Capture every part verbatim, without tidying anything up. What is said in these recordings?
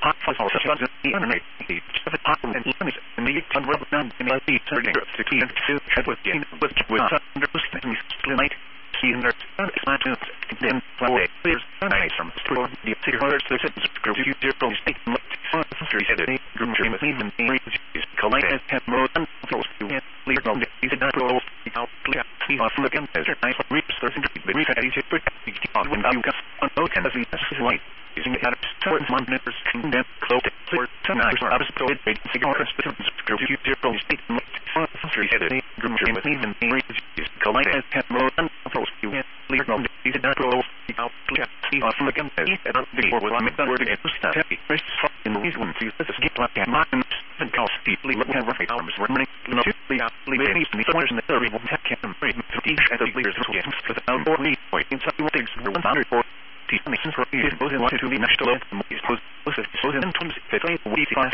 hot for all such as the enemy. The hot and limits in the unreal none in the turning of sixty and two head with gain with with under listening slimate. See nurse and expansions then play there's nice from store the cigarettes the sentence group you dear from state for three headed group dream of even is collected have more than those you can't leave on the is not roll out clear see off look and better nice reaps there's in the reef at each other when you got on no tendency as light using the other certain month members can then close it for tonight for us to it cigarettes group you dear from state for three headed group dream of even is collected have more than those you can't leave on the is not roll out clear see off look and better before what I make that word again happy in the reason to this get like a mountain and cost deeply let me have right arms running no to the leave any the others in the third will take him break to each of the leaders to get for the more need point in some things one hundred for the since for it was in to the national is was was so in terms of the we find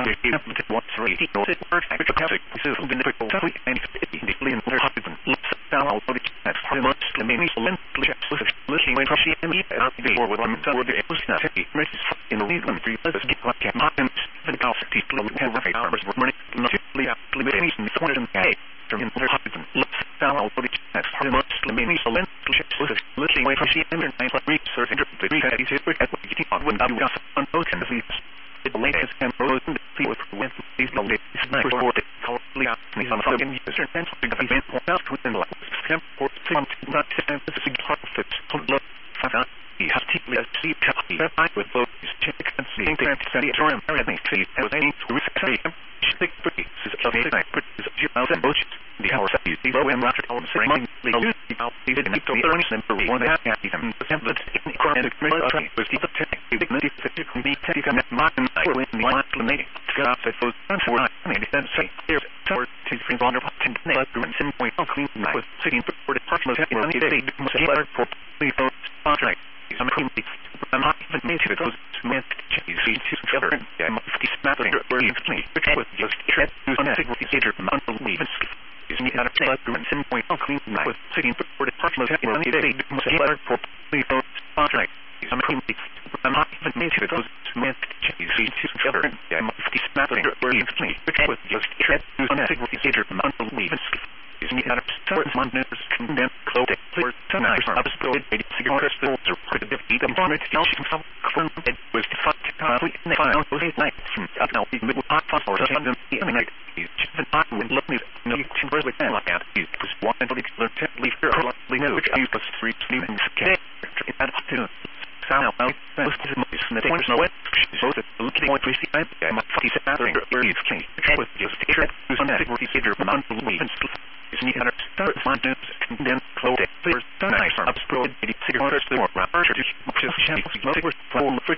the what three no it works which topic this is the difficult topic and the clean water happen down all the that's how much the main length looking when she and me out before what I'm word it was not happy in the reason for you let's get like a mountain and cost people have right arms running not to leave any in the corner and hey from in the happen down all the that's how much the main length looking when she and I research the very easy to get getting on when I got on those kind of leaves the latest and rose in the field with these long days night for the cowardly me some fucking user and the event out within the last for some not system this is hard to fix look found he has deeply a see copy that I with those check and see that study or everything see was aiming to research stick pretty is a night is a few thousand bush the hours that you see low and rocket all the same the use the out the didn't to learn number one that happy them the template in the current was the tech the dignity that you can be taken at Martin for in the last limiting got that those for I mean then say here for to free longer patent but seven point oh clean with sitting for the part of the day must letter for the contract I'm I'm not even made to those meant cheese to cover I'm fifty snapping where you me which was just tread on a with the theater unbelievable is me out of seven point oh clean with sitting for the part of the day must letter for the contract I'm I'm not even made to those meant cheese to cover I'm fifty snapping where you me which was just tread on a with the theater unbelievable is me out of certain month members can then close it for tonight I was going to cigarettes or for the defeat and vomit now she some from it was the fuck complete in the final those eight nights I know the middle hot fast or something the other night he's just hot when look me no you can really can like that he was wanting to leave her likely know which I was three sleeping okay at afternoon sound out most of the most in the there's no way so that looking at three I'm fifty seven where he's king was just a trip who's on that with the theater from unbelievable is me out of start mountains and then close it. There's nice up spread cigarettes the more rapper just just